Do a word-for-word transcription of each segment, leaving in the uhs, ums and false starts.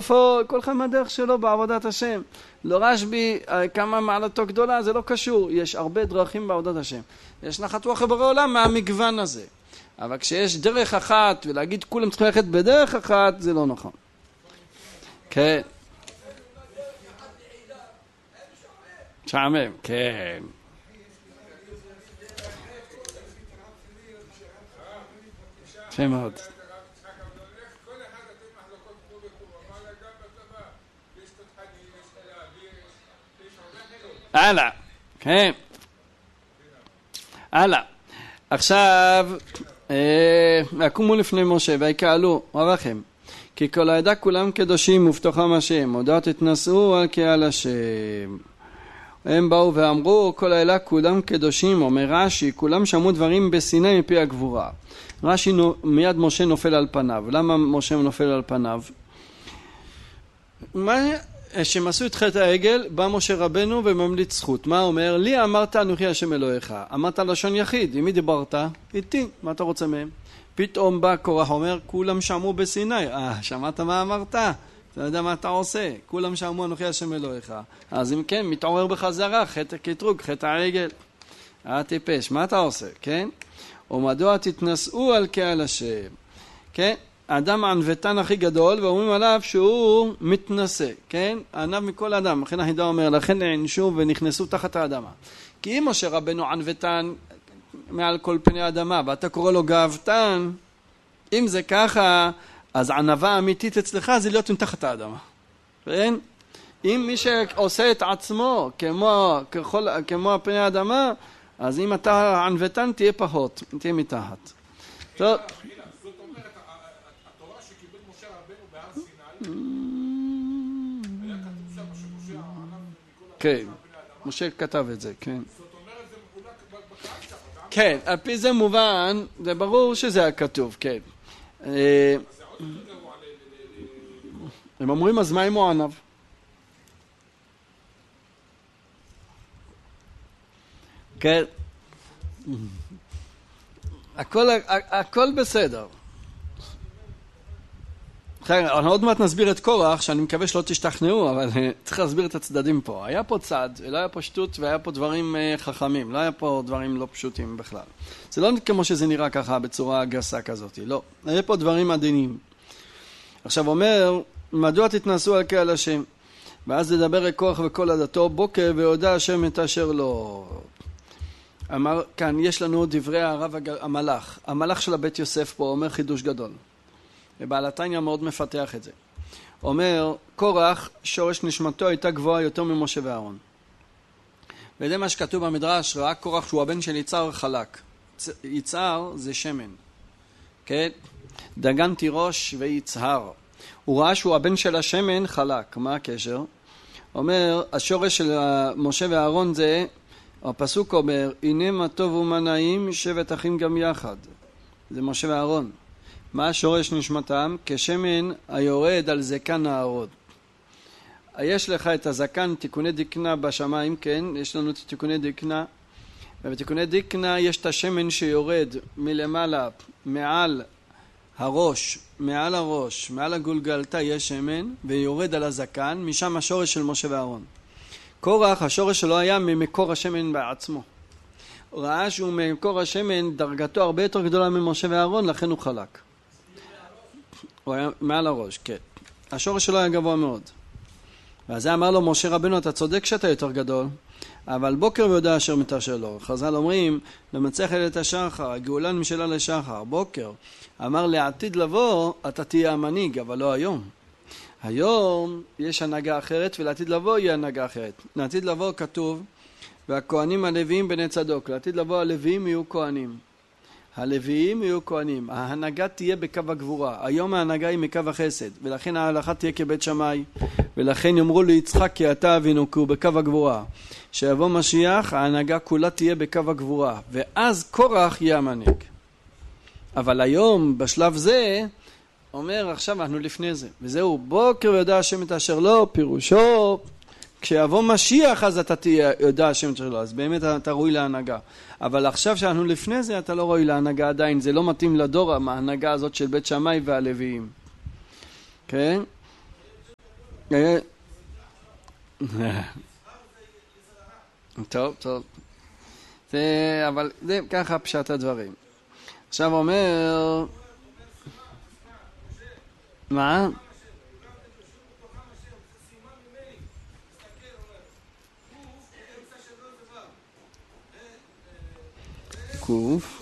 איפה, כל אחד מהדרך שלו בעבודת השם. לא רשב"י, כמה מעלתו גדולה, זה לא קשור. יש הרבה דרכים בעבודת השם. יש נחת רוח בורא עולם מהמגוון הזה. אבל כשיש דרך אחת, ולהגיד כולם צריכים ללכת בדרך אחת, זה לא נכון. כן. שעמם, כן. יפה מאוד. הלאה, כן. הלאה. עכשיו, יקומו לפני משה ויקהלו, רבכם, כי כל העדה כולם קדושים ובתוכם השם, הודעת התנשאו על קהל השם. הם באו ואמרו, כל העדה כולם קדושים, אומר רש"י, כולם שמעו דברים בסיני מפי הגבורה. רש"י מיד משה נופל על פניו. למה משה נופל על פניו? מה... שהם עשו את חטא העגל, בא משה רבנו וממליץ זכות. מה אומר? לי אמרת אנוכי השם אלוהיך. אמרת לשון יחיד. עם מי דיברת? איתי. מה אתה רוצה מהם? פתאום בא קורח אומר, כולם שמעו בסיני. אה, שמעת מה אמרת? אתה יודע מה אתה עושה? כולם שמעו אנוכי השם אלוהיך. אז אם כן, מתעורר בחזרה, חטא הקטרוג, חטא העגל. אה, טיפש, מה אתה עושה? כן? ומדוע תתנשאו על קהל השם? כן? האדם הענוותן הכי גדול, ואומרים עליו שהוא מתנשא, כן? הענב מכל אדם. לכן החידה אומר, לכן נענשו ונכנסו תחת האדמה. כי אם משה רבנו ענוותן מעל כל פני האדמה, ואתה קורא לו גאוותן, אם זה ככה, אז ענווה אמיתית אצלך זה להיות מתחת האדמה. כן? אם מי שעושה את עצמו כמו, ככל, כמו פני האדמה, אז אם אתה ענוותן תהיה פחות, תהיה מתחת. טוב. כן, משה כתב את זה, כן. כן, על פי זה מובן, זה ברור שזה הכתוב, כן. הם אומרים, אז מה אם הוא ענב? כן. הכל, הכל בסדר. אנחנו עוד מעט נסביר את קורח, שאני מקווה שלא תשתכנעו, אבל צריך להסביר את הצדדים פה. היה פה צד, לא היה פה שטות, והיה פה דברים חכמים, לא היה פה דברים לא פשוטים בכלל. זה לא כמו שזה נראה ככה, בצורה גסה כזאת, לא. היה פה דברים עדינים. עכשיו אומר, מדוע תתנסו על קהל השם? ואז לדבר קורח וכל עדתו, בוקר ויודע השם את אשר לו. אמר, כאן יש לנו דברי הרב המלאך. המלאך של הבית יוסף פה אומר חידוש גדול. ובעל התניא מאוד מפתח את זה. אומר, קורח, שורש נשמתו הייתה גבוהה יותר ממשה ואהרון. וזה מה שכתוב במדרש, ראה קורח שהוא הבן של יצהר חלק. יצהר זה שמן. כן? דגן תירוש ויצהר. הוא ראה שהוא הבן של השמן חלק. מה הקשר? אומר, השורש של משה ואהרון זה, הפסוק אומר, הנה מה טוב ומה נעים, שבט אחים גם יחד. זה משה ואהרון. מה השורש נשמתם? כשמן היורד על זקן הארוד. יש לך את הזקן, תיקוני דקנה בשמיים, כן? יש לנו את תיקוני דקנה. ובתיקוני דקנה יש את השמן שיורד מלמעלה, מעל הראש, מעל הראש, מעל הגולגלתה יש שמן, ויורד על הזקן, משם השורש של משה ואהרון. קורח, השורש שלו היה ממקור השמן בעצמו. הוא ראה שהוא ממקור השמן, דרגתו הרבה יותר גדולה ממשה ואהרון, לכן הוא חלק. הוא היה מעל הראש, כן. השורש שלו היה גבוה מאוד. ואז זה אמר לו, משה רבנו, אתה צודק שאתה יותר גדול, אבל בוקר ויודע אשר מתאשר לו. חז"ל אומרים, למצח את השחר, הגאולה נמשלה לשחר, בוקר. אמר לעתיד לבוא, אתה תהיה המנהיג, אבל לא היום. היום יש הנהגה אחרת, ולעתיד לבוא יהיה הנהגה אחרת. לעתיד לבוא כתוב, והכהנים הלוויים בני צדוק. לעתיד לבוא הלוויים יהיו כהנים. הלוויים יהיו כהנים. ההנהגה תהיה בקו הגבורה. היום ההנהגה היא מקו החסד, ולכן ההלכה תהיה כבית שמאי. ולכן יאמרו ליצחק כי אתה אבינו, כי הוא בקו הגבורה. שיבוא משיח, ההנהגה כולה תהיה בקו הגבורה. ואז קורח יהיה המנהיג. אבל היום, בשלב זה, אומר עכשיו אנחנו לפני זה. וזהו, בוקר ויודע השם את אשר לו, פירושו, כשיבוא משיח אז אתה תהיה יודע השם את אשר לו. אז באמת אתה ראוי להנהגה. אבל עכשיו שאנחנו לפני זה, אתה לא ראוי להנהגה עדיין. זה לא מתאים לדור, ההנהגה הזאת של בית שמאי והלוויים. כן? טוב, טוב. זה, אבל זה ככה פשט הדברים. עכשיו אומר... מה? קוף.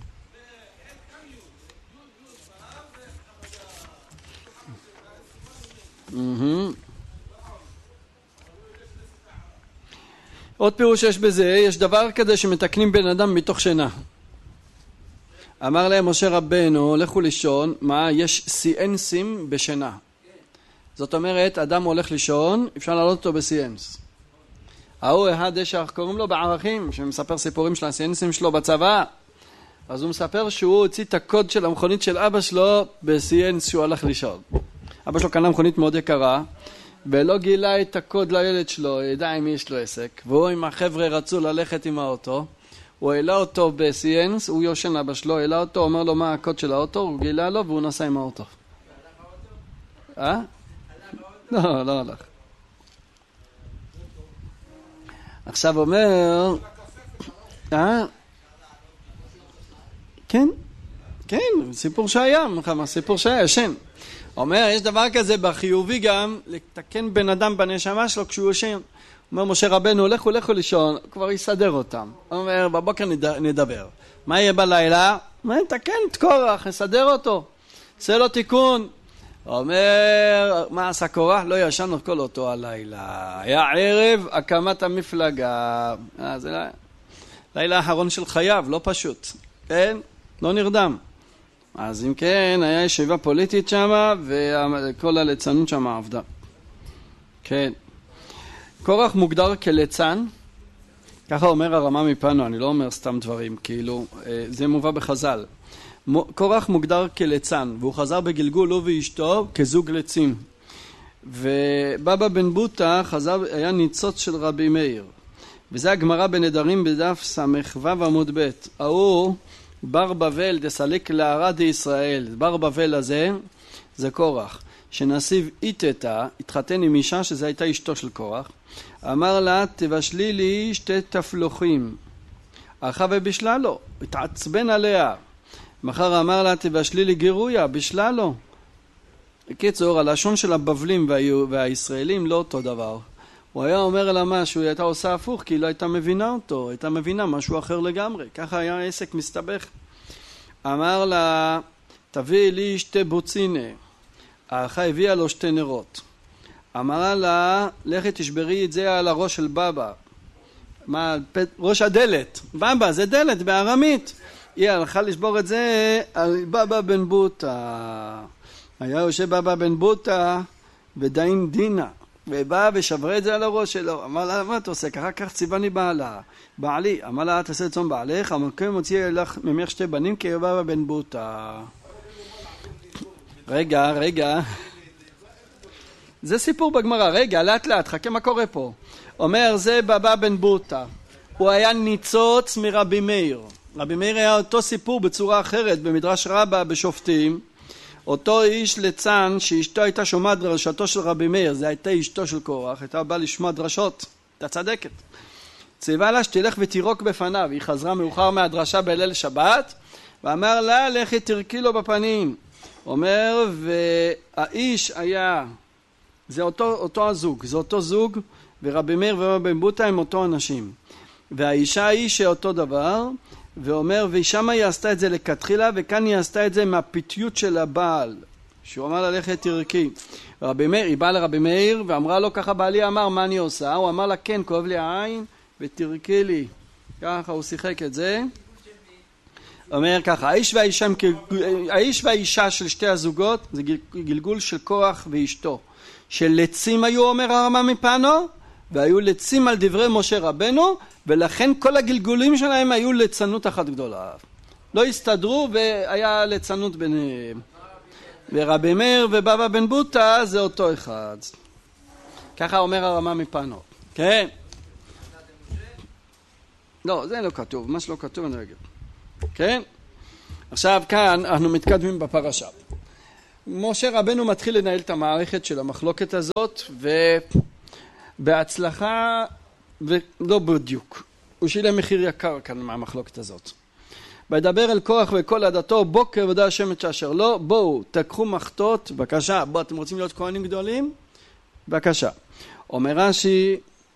עוד פירוש יש בזה, יש דבר כזה שמתקנים בן אדם מתוך שינה. אמר להם משה רבנו, לכו לישון, מה? יש סיאנסים בשינה. זאת אומרת, אדם הולך לישון, אפשר לעלות אותו בסיאנס. ההוא אחד יש קוראים לו בערכים, שמספר סיפורים של הסיאנסים שלו בצבא. אז הוא מספר שהוא הוציא את הקוד של המכונית של אבא שלו בסיאנס שהוא הלך לישון. אבא שלו קנה מכונית מאוד יקרה, ולא גילה את הקוד לילד שלו, ידע אם יש לו עסק. והוא עם החבר'ה רצו ללכת עם האוטו. הוא העלה אותו בסיאנס, הוא יושן אבא שלו, העלה אותו, אומר לו מה הקוד של האוטו, הוא גילה לו והוא נסע עם האוטו. אה? לא, לא הלך. עכשיו אומר... אה? כן, כן, סיפור שהיה, סיפור שהיה, ישן. אומר, יש דבר כזה בחיובי גם, לתקן בן אדם בנשמה שלו כשהוא ישן. אומר משה רבנו, לכו, לכו לישון, כבר יסדר אותם. אומר, בבוקר נדבר. מה יהיה בלילה? מה, תקן את קורח, נסדר אותו. עשה לו תיקון. אומר, מה עשה קורח? לא ישנו כל אותו הלילה. היה ערב הקמת המפלגה. אה, זה לילה האחרון של חייו, לא פשוט. כן? לא נרדם. אז אם כן, היה ישיבה פוליטית שם, וכל הליצנות שם עבדה. כן. קורח מוגדר כליצן, ככה אומר הרמה מפנו, אני לא אומר סתם דברים, כאילו, זה מובא בחז"ל. קורח מוגדר כליצן, והוא חזר בגלגול הוא ואשתו כזוג ליצים. ובבא בן בוטה חזר, היה ניצוץ של רבי מאיר. וזה הגמרא בנדרים בדף סמ"ו עמוד ב'. ההוא בר בבל דסליק לערד ישראל. בר בבל הזה זה קורח. שנסיב איתתה, התחתן עם אישה שזה הייתה אשתו של קורח. אמר לה, תבשלי לי שתי תפלוחים. הלכה ובשלה לו, התעצבן עליה. מחר אמר לה, תבשלי לי גירויה, בשלה לו. בקיצור, הלשון של הבבלים וה... והישראלים לא אותו דבר. הוא היה אומר לה משהו, היא הייתה עושה הפוך, כי היא לא הייתה מבינה אותו, הייתה מבינה משהו אחר לגמרי. ככה היה עסק מסתבך. אמר לה, תביאי לי שתי בוצינה. הלכה הביאה לו שתי נרות. אמרה לה, לכי תשברי את זה על הראש של בבא. מה, ראש הדלת. בבא, זה דלת בארמית. היא הלכה לשבור את זה על בבא בן בוטה. היה יושב בבא בן בוטה ודין דינה. ובא ושברה את זה על הראש שלו. אמר לה, מה אתה עושה? ככה כך ציווני בעלה. בעלי. אמר לה, תעשה את צום בעלך, אבל כן מוציא לך ממך שתי בנים כי בבא בן בוטה. רגע, רגע. זה סיפור בגמרא. רגע, לאט לאט, חכה מה קורה פה. אומר, זה בבא בן בוטה. הוא היה ניצוץ מרבי מאיר. רבי מאיר היה אותו סיפור בצורה אחרת, במדרש רבה בשופטים. אותו איש ליצן שאשתו הייתה שומעת דרשתו של רבי מאיר, זה הייתה אשתו של קורח, הייתה באה לשמוע דרשות, הייתה צדקת. ציווה לה שתלך ותירוק בפניו, היא חזרה מאוחר מהדרשה בליל שבת, ואמר לה, לכי תרקי לו בפנים. אומר, והאיש היה, זה אותו, אותו הזוג, זה אותו זוג, ורבי מאיר ורבי בן בוטה הם אותו אנשים. והאישה היא שאותו דבר, ואומר, ושם היא עשתה את זה לכתחילה, וכאן היא עשתה את זה מהפיתיות של הבעל, שהוא אמר ללכת תרקי. רבי מאיר, היא באה לרבי מאיר, ואמרה לו, ככה בעלי אמר, מה אני עושה? הוא אמר לה, כן, כואב לי העין, ותרקי לי. ככה הוא שיחק את זה. אומר ככה, האיש והאישה, האיש והאישה של שתי הזוגות, זה גלגול של קורח ואשתו. של לצים היו, אומר הרמה מפנו, והיו לצים על דברי משה רבנו, ולכן כל הגלגולים שלהם היו ליצנות אחת גדולה. לא הסתדרו והיה ליצנות ביניהם. ורבי מאיר ובבא בן בוטה זה אותו אחד. ככה אומר הרמה מפנו. כן. לא, זה לא כתוב. מה שלא כתוב אני אגיד. כן. עכשיו כאן אנחנו מתקדמים בפרשה. משה רבנו מתחיל לנהל את המערכת של המחלוקת הזאת, ובהצלחה, ולא בדיוק. הוא שילם מחיר יקר כאן מהמחלוקת הזאת. וידבר אל קורח וכל עדתו, בוקר ודע השם את אשר לו, בואו, תקחו מחטות, בבקשה, בואו, אתם רוצים להיות כהנים גדולים? בבקשה. אומר רש"י,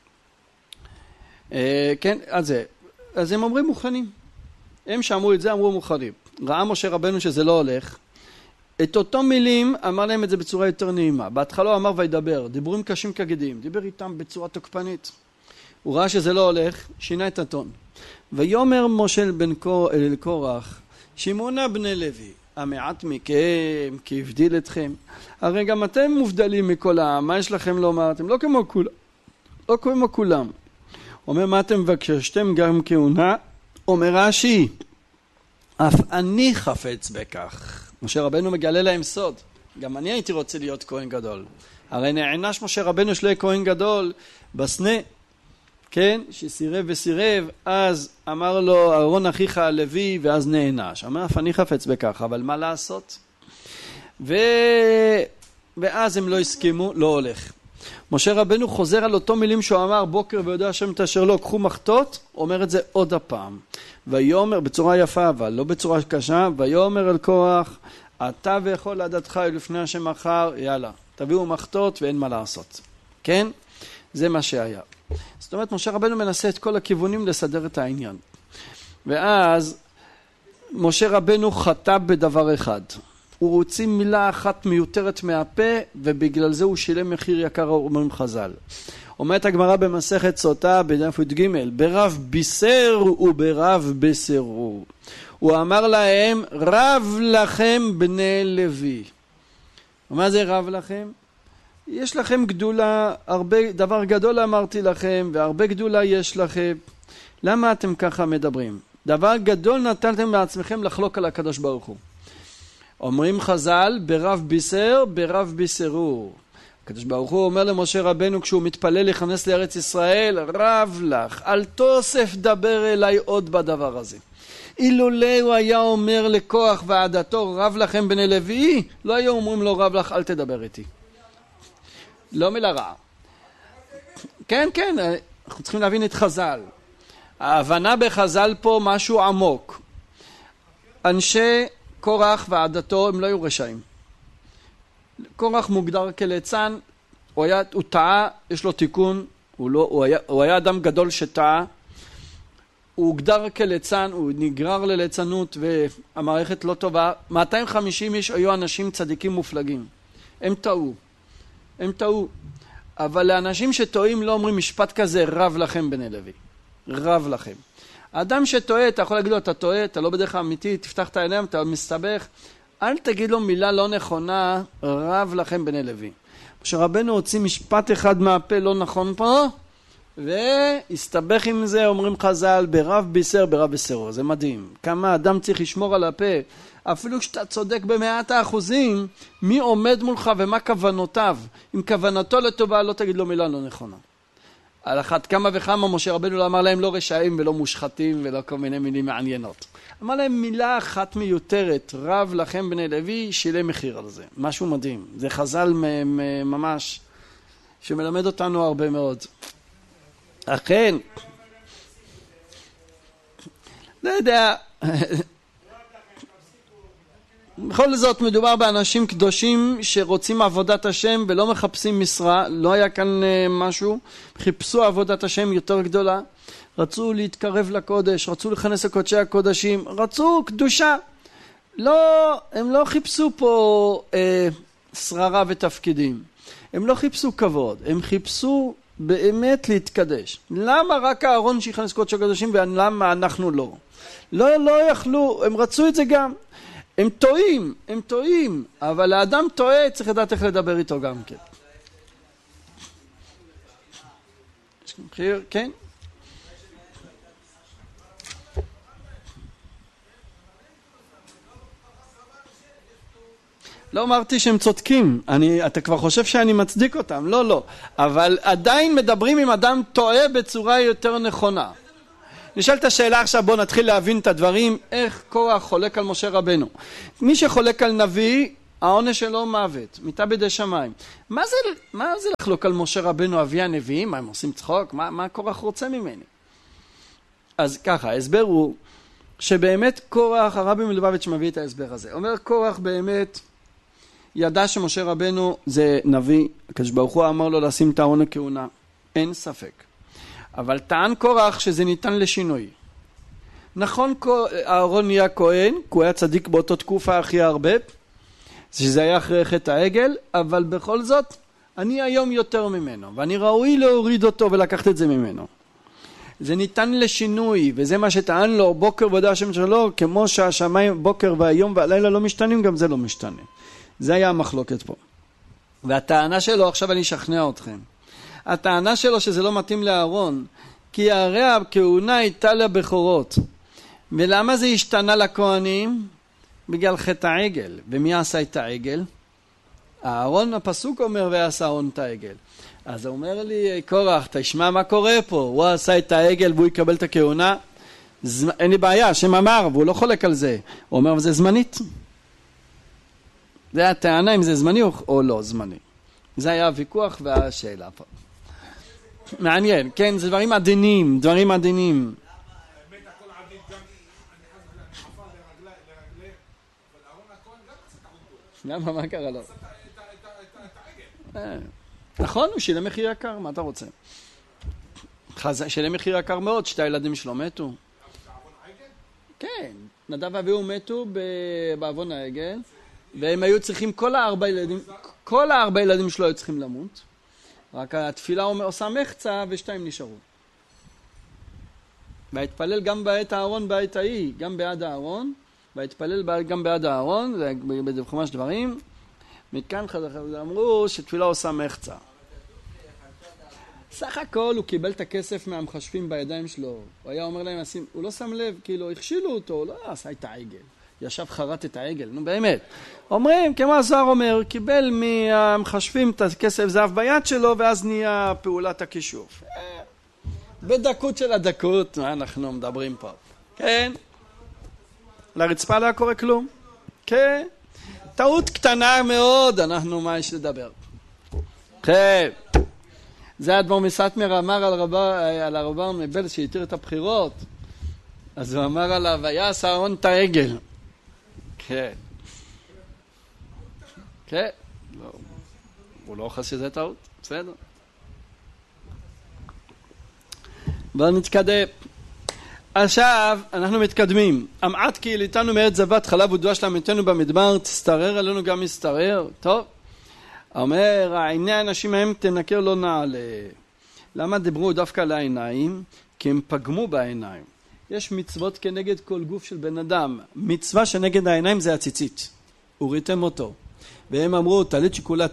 אה, כן, אז זה, אז הם אומרים מוכנים. הם שאמרו את זה, אמרו מוכנים. ראה משה רבנו שזה לא הולך. את אותו מילים אמר להם את זה בצורה יותר נעימה. בהתחלה אמר וידבר, דיבורים קשים כגדים, דיבר איתם בצורה תוקפנית. הוא ראה שזה לא הולך, שינה את הטון. ויאמר משה בן אל קורח, שמעונה בני לוי, המעט מכם כי הבדיל אתכם. הרי גם אתם מובדלים מכל העם, מה יש לכם לומר? אתם לא כמו כולם. לא כמו כולם. אומר, מה אתם מבקשתם גם כהונה? אומר רש"י, אף אני חפץ בכך. משה רבנו מגלה להם סוד. גם אני הייתי רוצה להיות כהן גדול. הרי נענש משה רבנו שלא יהיה כהן גדול בסנה. כן, שסירב וסירב, אז אמר לו אהרון אחיך הלוי, ואז נענש. אמר, אף אני חפץ בכך, אבל מה לעשות? ו... ואז הם לא הסכימו, לא הולך. משה רבנו חוזר על אותו מילים שהוא אמר, בוקר ויודע השם את אשר לו, קחו מחטות, אומר את זה עוד הפעם. ויאמר, בצורה יפה, אבל לא בצורה קשה, ויאמר אל קורח, אתה ויכול עדתך לפני השם מחר, יאללה, תביאו מחטות ואין מה לעשות. כן? זה מה שהיה. זאת אומרת, משה רבנו מנסה את כל הכיוונים לסדר את העניין. ואז משה רבנו חטא בדבר אחד. הוא הוציא מילה אחת מיותרת מהפה, ובגלל זה הוא שילם מחיר יקר, אומרים חז"ל. אומרת הגמרא במסכת סוטה בדף י"ג, ברב בישר וברב בסרו. הוא אמר להם, רב לכם בני לוי. ומה זה רב לכם? יש לכם גדולה, הרבה, דבר גדול אמרתי לכם, והרבה גדולה יש לכם. למה אתם ככה מדברים? דבר גדול נתנתם לעצמכם לחלוק על הקדוש ברוך הוא. אומרים חז"ל, ברב בישר, ברב בישרו. הקדוש ברוך הוא אומר למשה רבנו כשהוא מתפלל להיכנס לארץ ישראל, רב לך, אל תוסף דבר אליי עוד בדבר הזה. אילולא הוא היה אומר לכוח ועדתו, רב לכם בני לוי, לא היו אומרים לו רב לך, אל תדבר איתי. לא מילה רעה. כן, כן, אנחנו צריכים להבין את חז"ל. ההבנה בחז"ל פה משהו עמוק. אנשי קורח ועדתו הם לא היו רשעים. קורח מוגדר כליצן, הוא, היה, הוא טעה, יש לו תיקון, הוא, לא, הוא, היה, הוא היה אדם גדול שטעה, הוא הוגדר כליצן, הוא נגרר לליצנות והמערכת לא טובה. מאתיים וחמישים איש היו אנשים צדיקים מופלגים. הם טעו. הם טעו. אבל לאנשים שטועים לא אומרים משפט כזה, רב לכם בני לוי. רב לכם. האדם שטועה, אתה יכול להגיד לו, אתה טועה, אתה לא בדרך האמיתית, תפתח את העיניים, אתה מסתבך. אל תגיד לו מילה לא נכונה, רב לכם בני לוי. כשרבנו הוציא משפט אחד מהפה לא נכון פה, והסתבך עם זה, אומרים חז"ל, ברב בישר, ברב בישרו. זה מדהים. כמה אדם צריך לשמור על הפה. אפילו כשאתה צודק במאת האחוזים, מי עומד מולך ומה כוונותיו. אם כוונתו לטובה, לא תגיד לו מילה לא נכונה. על אחת כמה וכמה, משה רבנו לא אמר להם לא רשעים ולא מושחתים ולא כל מיני מילים מעניינות. אמר להם מילה אחת מיותרת, רב לכם בני לוי, שילם מחיר על זה. משהו מדהים. זה חז"ל ממש, שמלמד אותנו הרבה מאוד. אכן, לא יודע, בכל זאת מדובר באנשים קדושים שרוצים עבודת השם ולא מחפשים משרה, לא היה כאן משהו, חיפשו עבודת השם יותר גדולה, רצו להתקרב לקודש, רצו להיכנס לקודשי הקודשים, רצו קדושה, לא, הם לא חיפשו פה אה, שררה ותפקידים, הם לא חיפשו כבוד, הם חיפשו באמת להתקדש. למה רק אהרון שיכנס קודש הקודשים ולמה אנחנו לא? לא, לא יכלו, הם רצו את זה גם. הם טועים, הם טועים, אבל האדם טועה, צריך לדעת איך לדבר איתו גם כן. כן? לא אמרתי שהם צודקים, אני, אתה כבר חושב שאני מצדיק אותם, לא, לא. אבל עדיין מדברים עם אדם טועה בצורה יותר נכונה. נשאל את השאלה עכשיו, בוא נתחיל להבין את הדברים, איך קורח חולק על משה רבנו. מי שחולק על נביא, העונש שלו מוות, מיתה בידי שמיים. מה זה, מה זה לחלוק על משה רבנו אבי הנביאים? מה הם עושים צחוק? מה, מה קורח רוצה ממני? אז ככה, ההסבר הוא שבאמת קורח, הרבי מלובביץ' מביא את ההסבר הזה. אומר קורח באמת ידע שמשה רבנו זה נביא, הקדוש ברוך הוא אמר לו לשים את הארון הכהונה, אין ספק. אבל טען קורח שזה ניתן לשינוי. נכון, הארון נהיה כהן, כי הוא היה צדיק באותו תקופה הכי הרבה, שזה היה אחרי חטא העגל, אבל בכל זאת, אני היום יותר ממנו, ואני ראוי להוריד אותו ולקחת את זה ממנו. זה ניתן לשינוי, וזה מה שטען לו בוקר ודע השם שלו, כמו שהשמיים בוקר והיום והלילה לא משתנים, גם זה לא משתנה. זה היה המחלוקת פה. והטענה שלו, עכשיו אני אשכנע אתכם. הטענה שלו שזה לא מתאים לאהרון, כי הרי הכהונה הייתה לבכורות. ולמה זה השתנה לכהנים? בגלל חטא העגל. ומי עשה את העגל? אהרון, הפסוק אומר, ועשה אהרון את העגל. אז הוא אומר לי, קורח, תשמע מה קורה פה. הוא עשה את העגל והוא יקבל את הכהונה. ז... אין לי בעיה, השם אמר, והוא לא חולק על זה. הוא אומר, וזה זמנית. זה הטענה אם זה זמני או לא זמני. זה היה הוויכוח והשאלה פה. מעניין, כן, זה דברים עדינים, דברים עדינים. למה, מה קרה לו? נכון, הוא שילם מחיר יקר, מה אתה רוצה? שילם מחיר יקר מאוד, שתי הילדים שלו מתו. כן, נדב ואביהו מתו בעוון העגל, והם היו צריכים, כל הארבע ילדים, כל הארבע ילדים שלו היו צריכים למות, רק התפילה עושה מחצה ושתיים נשארו. והתפלל גם בעת הארון בעת ההיא, גם בעד הארון, והתפלל גם בעד הארון, זה בחומש דברים, מכאן אמרו שתפילה עושה מחצה. סך הכל הוא קיבל את הכסף מהמחשבים בידיים שלו, הוא היה אומר להם, הוא לא שם לב, כאילו הכשילו אותו, הוא לא עשה את העגל. ישב חרט את העגל, נו באמת. אומרים, כמו הזוהר אומר, קיבל מהמחשבים את הכסף זהב ביד שלו, ואז נהיה פעולת הכישוף. בדקות של הדקות, מה אנחנו מדברים פה? כן? לרצפה לא קורה כלום? כן? טעות קטנה מאוד, אנחנו מה יש לדבר? כן. זה אדמו"ר מסטמר אמר על רבה, על הרב מבלז שהתיר את הבחירות, אז הוא אמר עליו, ויעש אהרון את העגל. כן. כן. לא. הוא לא חש שזה טעות. בסדר. בואו נתקדם. עכשיו אנחנו מתקדמים. אמעת כי אליתנו מארץ זבת חלב ודבש לעמיתנו במדבר, תסתרר עלינו גם מסתרר. טוב. אומר, העיני האנשים ההם תנקר לא נעלה. למה דיברו דווקא על העיניים? כי הם פגמו בעיניים. יש מצוות כנגד כל גוף של בן אדם. מצווה שנגד העיניים זה הציצית. הוריתם אותו. והם אמרו, תלית שיקולה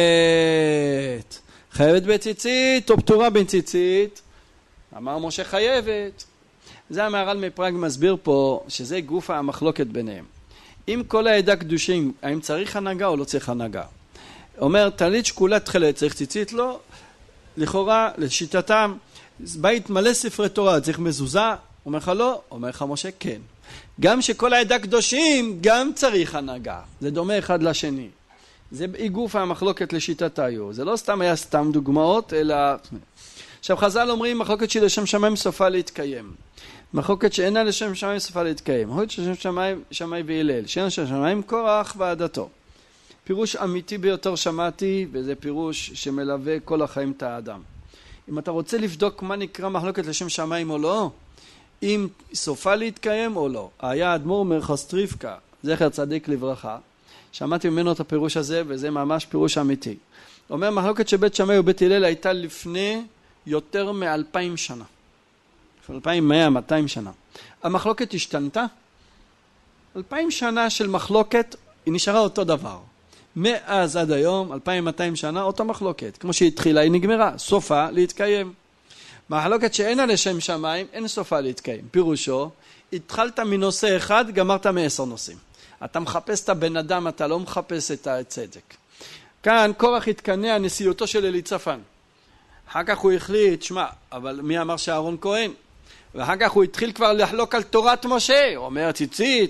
תחלת. חייבת בציצית או פטורה בציצית? אמר משה חייבת. זה המהר"ל מפראג מסביר פה שזה גוף המחלוקת ביניהם. אם כל העדה קדושים, האם צריך הנהגה או לא צריך הנהגה? אומר, תלית שקולה תחלת, צריך ציצית? לא. לכאורה, לשיטתם, בית מלא ספרי תורה, צריך מזוזה? אומר לך לא, אומר לך משה כן. גם שכל העדה קדושים, גם צריך הנהגה. זה דומה אחד לשני. זה גוף המחלוקת לשיטת היו. זה לא סתם היה סתם דוגמאות, אלא... עכשיו חז"ל אומרים, מחלוקת שלשם שמיים סופה להתקיים. מחלוקת שאינה לשם שמיים סופה להתקיים. מחלוקת שלשם שמיים, שמיים והלל. שאינה לשם שמיים קורח ועדתו. פירוש אמיתי ביותר שמעתי, וזה פירוש שמלווה כל החיים את האדם. אם אתה רוצה לבדוק מה נקרא מחלוקת לשם שמיים או לא, אם סופה להתקיים או לא. היה אדמו"ר מרחס רבקה, זכר צדיק לברכה, שמעתי ממנו את הפירוש הזה, וזה ממש פירוש אמיתי. הוא אומר, מחלוקת שבית שמאי ובית הלל הייתה לפני יותר מאלפיים שנה. אלפיים מאה, מאתיים שנה. המחלוקת השתנתה. אלפיים שנה של מחלוקת, היא נשארה אותו דבר. מאז עד היום, אלפיים ומאתיים שנה, אותה מחלוקת. כמו שהתחילה, היא נגמרה. סופה להתקיים. מחלוקת שאינה לשם שמיים, אין סופה להתקיים. פירושו, התחלת מנושא אחד, גמרת מעשר נושאים. אתה מחפש את הבן אדם, אתה לא מחפש את הצדק. כאן קורח התקנא נשיאותו של אליצפן. אחר כך הוא החליט, שמע, אבל מי אמר שאהרון כהן? ואחר כך הוא התחיל כבר לחלוק על תורת משה. הוא אומר, ציצית,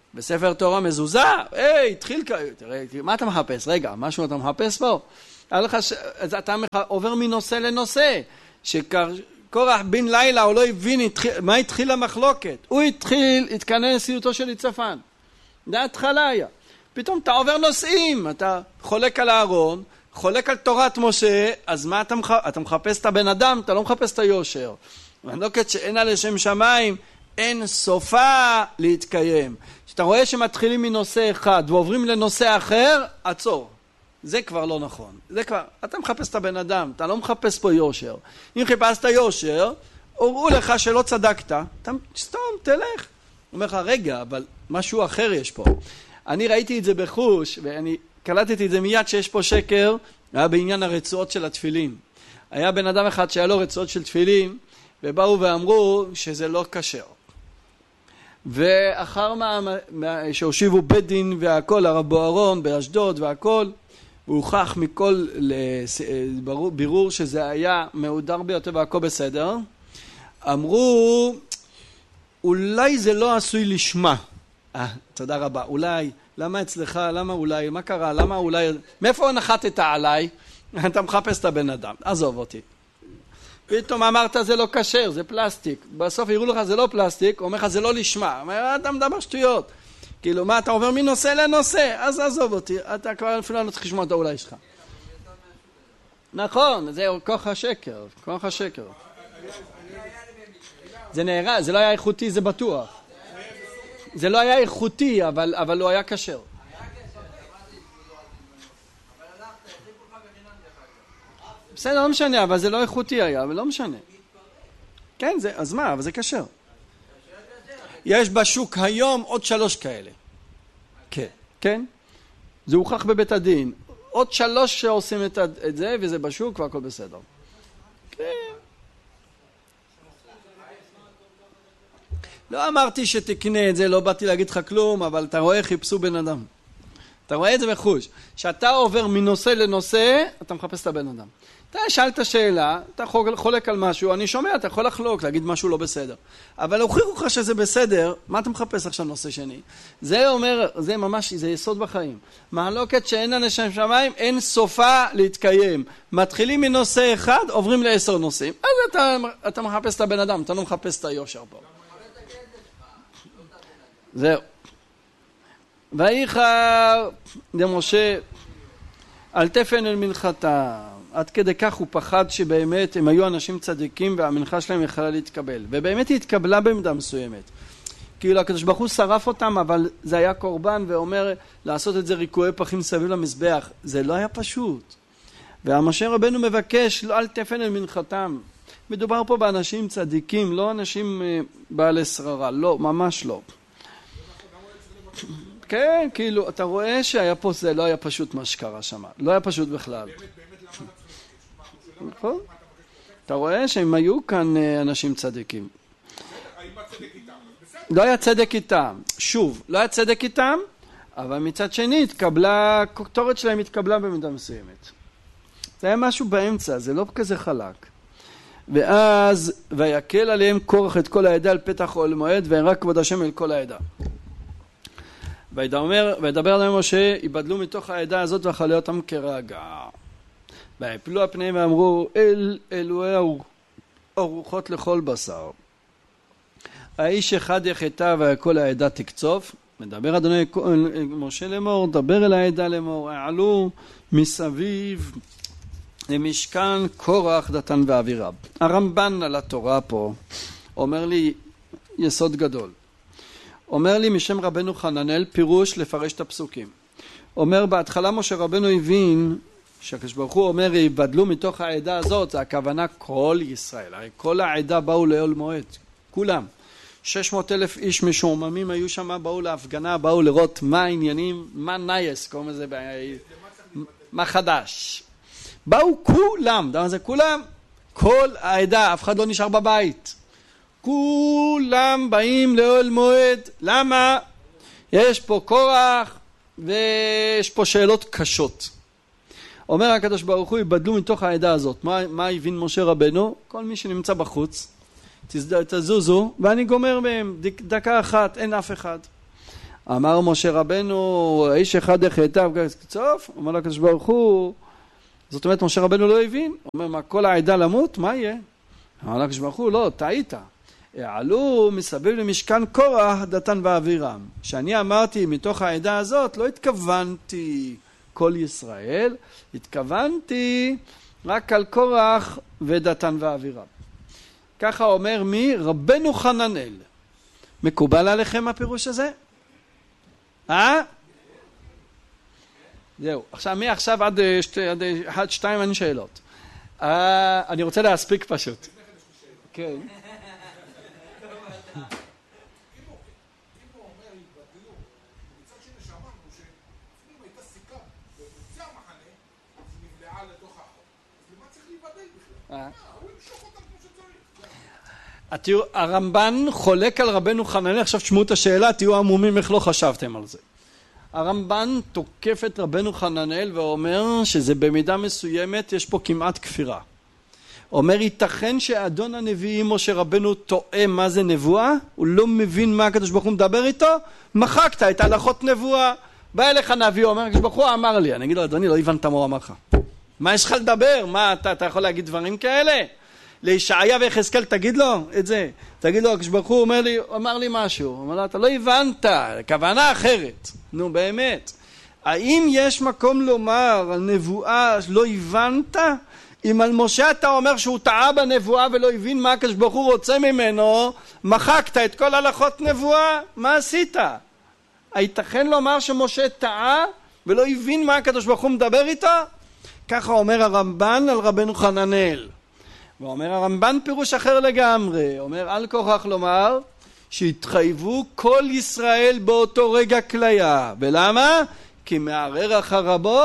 בספר תורה מזוזה, היי, התחיל, תראה, מה אתה מחפש? רגע, משהו אתה מחפש פה? ש... אתה עובר מנושא לנושא, שקורח בן לילה הוא לא הבין התחיל... מה התחיל המחלוקת, הוא התחיל, התכנס סיוטו של יצפן, זה התחלה היה, פתאום אתה עובר נושאים, אתה חולק על הארון, חולק על תורת משה, אז מה אתה, מח... אתה מחפש את הבן אדם, אתה לא מחפש את היושר, מחלוקת שאינה לשם שמיים, אין סופה להתקיים. כשאתה רואה שמתחילים מנושא אחד ועוברים לנושא אחר, עצור. זה כבר לא נכון. זה כבר, אתה מחפש את הבן אדם, אתה לא מחפש פה יושר. אם חיפשת יושר, הוראו לך שלא צדקת, אתה סתם תלך. הוא אומר לך, רגע, אבל משהו אחר יש פה. אני ראיתי את זה בחוש, ואני קלטתי את זה מיד שיש פה שקר, היה בעניין הרצועות של התפילין. היה בן אדם אחד שהיה לו רצועות של תפילין, ובאו ואמרו שזה לא כשר. ואחר מה, שהושיבו בית דין והכל, הרב בוארון באשדוד והכל, הוא הוכח מכל בירור שזה היה מהודר ביותר והכל בסדר. אמרו, אולי זה לא עשוי לשמה. אה, תודה רבה. אולי, למה אצלך, למה אולי, מה קרה, למה אולי, מאיפה נחתת עליי? אתה מחפש את הבן אדם, עזוב אותי. פתאום אמרת זה לא כשר, זה פלסטיק. בסוף יראו לך זה לא פלסטיק, הוא אומר לך זה לא לשמה. אומר, אתה מדבר שטויות. כאילו, מה, אתה עובר מנושא לנושא? אז עזוב אותי, אתה כבר אפילו לא צריך לשמוע את האולי שלך. נכון, זה כוח השקר, כוח השקר. זה נהרה, זה לא היה איכותי, זה בטוח. זה לא היה איכותי, אבל, אבל הוא היה כשר. בסדר, לא משנה, אבל זה לא איכותי היה, אבל לא משנה. כן, זה, אז מה, אבל זה כשר. יש בשוק היום עוד שלוש כאלה. כן, כן. זה הוכח בבית הדין. עוד שלוש שעושים את, את זה, וזה בשוק, והכל בסדר. כן. לא אמרתי שתקנה את זה, לא באתי להגיד לך כלום, אבל אתה רואה, חיפשו בן אדם. אתה רואה את זה בחוש. כשאתה עובר מנושא לנושא, אתה מחפש את הבן אדם. אתה שאלת שאלה, אתה חולק על משהו, אני שומע, אתה יכול לחלוק, להגיד משהו לא בסדר. אבל הוכיחו לך שזה בסדר, מה אתה מחפש עכשיו נושא שני? זה אומר, זה ממש, זה יסוד בחיים. מחלוקת שאין לשם שמיים, אין סופה להתקיים. מתחילים מנושא אחד, עוברים לעשר נושאים. אז אתה, אתה מחפש את הבן אדם, אתה לא מחפש את היושר פה. זהו. ואיחר למשה על תפן אל מנחתה. עד כדי כך הוא פחד שבאמת הם היו אנשים צדיקים והמנחה שלהם יכלה להתקבל. ובאמת היא התקבלה במידה מסוימת. כאילו הקדוש ברוך הוא שרף אותם, אבל זה היה קורבן, ואומר לעשות את זה ריקועי פחים סביב למזבח. זה לא היה פשוט. והמשה רבנו מבקש לא על תפן אל מנחתם. מדובר פה באנשים צדיקים, לא אנשים בעלי שררה. לא, ממש לא. כן, כאילו, אתה רואה שהיה פה, זה לא היה פשוט מה שקרה שם. לא היה פשוט בכלל. נכון? אתה רואה שהם היו כאן אנשים צדיקים. לא היה צדק איתם. שוב, לא היה צדק איתם, אבל מצד שני התקבלה, הכותרת שלהם התקבלה במידה מסוימת. זה היה משהו באמצע, זה לא כזה חלק. ואז, ויקל עליהם קורח את כל העדה על פתח אוהל מועד, וירק כבוד השם אל כל העדה. וידבר, וידבר עליהם משה, יבדלו מתוך העדה הזאת ואכלה אותם כרגע. ויפלו הפניהם ואמרו, אל אלוהי ארוחות לכל בשר. האיש אחד יחטא וכל העדה תקצוף. מדבר אדוני משה לאמור, דבר אל העדה לאמור, העלו מסביב למשכן קורח דתן ואבירם. הרמב"ן על התורה פה אומר לי יסוד גדול. אומר לי משם רבנו חננאל פירוש לפרש את הפסוקים. אומר בהתחלה משה רבנו הבין שהקדוש ברוך הוא אומר יבדלו מתוך העדה הזאת, זה הכוונה כל ישראל, הרי כל העדה באו לאוהל מועד, כולם. שש מאות אלף איש משועממים היו שם, באו להפגנה, באו לראות מה העניינים, מה נייס, קוראים לזה, מה חדש. באו כולם, דמה זה כולם, כל העדה, אף אחד לא נשאר בבית. כולם באים לאוהל מועד. למה? יש פה קורח ויש פה שאלות קשות. אומר הקדוש ברוך הוא יבדלו מתוך העדה הזאת. מה, מה הבין משה רבנו? כל מי שנמצא בחוץ תזוזו ואני גומר בהם דקה אחת, אין אף אחד. אמר משה רבנו, איש אחד החטא, סוף, אומר לקדוש ברוך הוא, זאת אומרת, משה רבנו לא הבין, הוא אומר, מה, כל העדה למות? מה יהיה? אמר לקדוש ברוך הוא, לא, טעית. העלו מסביב למשכן קורח, דתן ואבירם. שאני אמרתי מתוך העדה הזאת, לא התכוונתי כל ישראל, התכוונתי רק על קורח ודתן ואבירם. ככה אומר מי? רבנו חננאל. מקובל עליכם הפירוש הזה? אה? זהו. עכשיו, מעכשיו עד, שתי, עד אחד, שתיים, אין שאלות. אה, אני רוצה להספיק פשוט. כן. התיאור, הרמב"ן חולק על רבנו חננאל, עכשיו תשמעו את השאלה, תהיו עמומים איך לא חשבתם על זה. הרמב"ן תוקף את רבנו חננאל ואומר שזה במידה מסוימת יש פה כמעט כפירה. אומר ייתכן שאדון הנביאים משה רבנו טועה מה זה נבואה, הוא לא מבין מה הקדוש ברוך הוא מדבר איתו, מחקת את הלכות נבואה, בא אליך נביא, אומר הקדוש ברוך הוא אמר לי, אני אגיד לו אדוני לא הבנת מה הוא אמר לך, מה יש לך לדבר, מה אתה, אתה יכול להגיד דברים כאלה? לישעיה ויחזקאל תגיד לו את זה, תגיד לו הקדוש ברוך הוא אומר לי, אמר לי משהו, הוא אומר לו אתה לא הבנת, כוונה אחרת, נו באמת, האם יש מקום לומר על נבואה לא הבנת? אם על משה אתה אומר שהוא טעה בנבואה ולא הבין מה הקדוש ברוך הוא רוצה ממנו, מחקת את כל הלכות נבואה, מה עשית? הייתכן לומר שמשה טעה ולא הבין מה הקדוש ברוך הוא מדבר איתו? ככה אומר הרמב"ן על רבנו חננאל. ואומר הרמב"ן פירוש אחר לגמרי, אומר אל כוכך לומר שהתחייבו כל ישראל באותו רגע כליה, ולמה? כי מערער אחר רבו,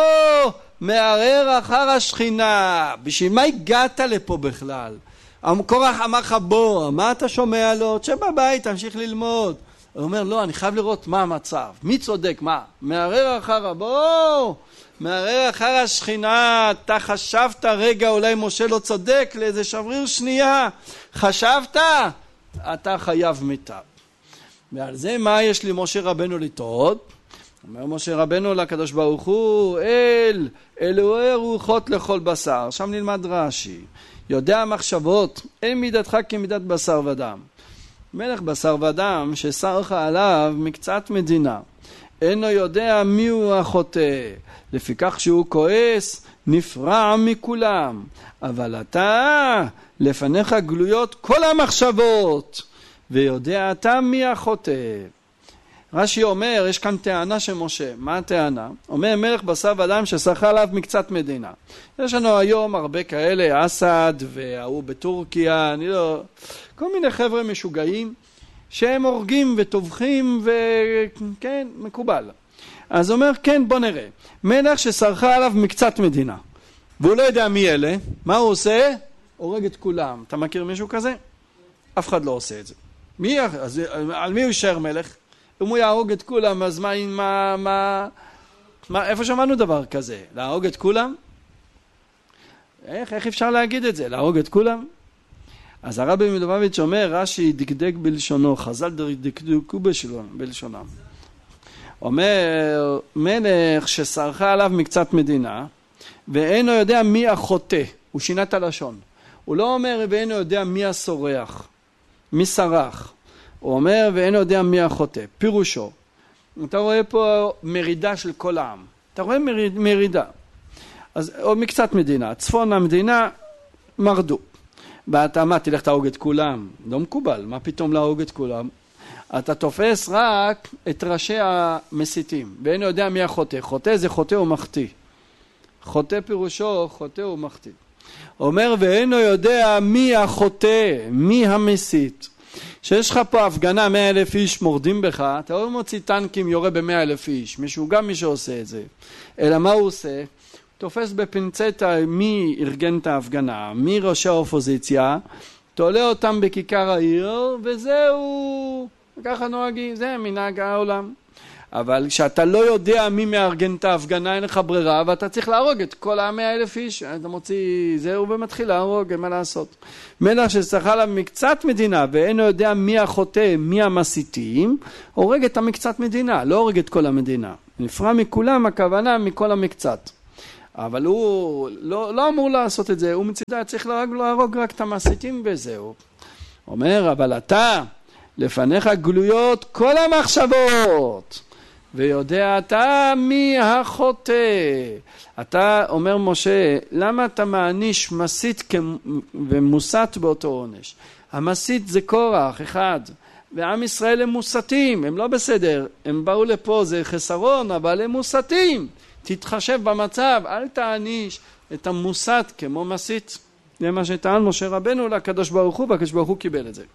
מערער אחר השכינה. בשביל מה הגעת לפה בכלל? קורח אמר לך בוא, מה אתה שומע לו? תשב בבית, תמשיך ללמוד. הוא אומר לא, אני חייב לראות מה המצב, מי צודק, מה? מערער אחר רבו, מערער אחר השכינה. אתה חשבת רגע אולי משה לא צודק לאיזה שבריר שנייה, חשבת? אתה חייב מיתה. ועל זה מה יש לי משה רבנו לטעות? אומר משה רבנו לקדוש ברוך הוא, אל אלוהי רוחות לכל בשר. שם נלמד רש"י, יודע המחשבות אין מידתך כמידת בשר ודם. מלך בשר ודם ששרך עליו מקצת מדינה, אינו יודע מי הוא החוטא, לפיכך שהוא כועס נפרע מכולם. אבל אתה לפניך גלויות כל המחשבות, ויודע אתה מי החוטא. רש"י אומר, יש כאן טענה של משה. מה הטענה? אומר מלך בשר ודם ששרך עליו מקצת מדינה. יש לנו היום הרבה כאלה, אסד והוא בטורקיה, אני לא... כל מיני חבר'ה משוגעים שהם הורגים וטובחים וכן, מקובל. אז אומר, כן, בוא נראה. מלך ששרך עליו מקצת מדינה, והוא לא יודע מי אלה, מה הוא עושה? הורג את כולם. אתה מכיר מישהו כזה? אף אחד לא עושה את זה. מי? אז על מי הוא יישאר מלך? אם הוא יהרוג את כולם, אז מה, מה, מה, מה, איפה שמענו דבר כזה? להרוג את כולם? איך, איך אפשר להגיד את זה? להרוג את כולם? אז הרבי מלובביץ' אומר, רש"י דקדק בלשונו, חז"ל דקדקו בלשונם. אומר, מלך ששרך עליו מקצת מדינה, ואינו יודע מי החוטא, הוא שינה את הלשון. הוא לא אומר, ואינו יודע מי הסורח, מי סרח. הוא אומר, ואינו יודע מי החוטא. פירושו, אתה רואה פה מרידה של כל העם. אתה רואה מריד, מרידה. אז, או מקצת מדינה, צפון המדינה מרדו. ואתה מה, תלך תהרוג את כולם? לא מקובל, מה פתאום להרוג את כולם? אתה תופס רק את ראשי המסיתים, ואינו יודע מי החוטא. חוטא זה חוטא ומחטיא. חוטא פירושו, חוטא ומחטיא. אומר, ואינו יודע מי החוטא, מי המסית. שיש לך פה הפגנה, מאה אלף איש מורדים בך, אתה לא מוציא טנקים יורה במאה אלף איש, מישהו גם מי שעושה את זה. אלא מה הוא עושה? תופס בפינצטה מי ארגן את ההפגנה, מי ראשי האופוזיציה, תולה אותם בכיכר העיר, וזהו, ככה נוהגים, זה מנהג העולם. אבל כשאתה לא יודע מי מארגן את ההפגנה, אין לך ברירה, ואתה צריך להרוג את כל המאה אלף איש, אתה מוציא זהו ומתחיל להרוג, אין מה לעשות. מלך שצריך עליו מקצת מדינה, ואינו יודע מי החוטא, מי המסיתים, הורג את המקצת מדינה, לא הורג את כל המדינה. נפרע מכולם, הכוונה מכל המקצת. אבל הוא לא, לא אמור לעשות את זה, הוא מצידה צריך להרוג, להרוג רק את המסיתים וזהו. אומר, אבל אתה, לפניך גלויות כל המחשבות, ויודע אתה מי החוטא. אתה אומר משה, למה אתה מעניש מסית ומוסת באותו עונש? המסית זה קורח אחד, ועם ישראל הם מוסתים, הם לא בסדר, הם באו לפה, זה חסרון, אבל הם מוסתים. תתחשב במצב, אל תעניש את המוסת כמו מסית. זה מה שטען משה רבנו לקדוש ברוך הוא, והקדוש ברוך הוא קיבל את זה.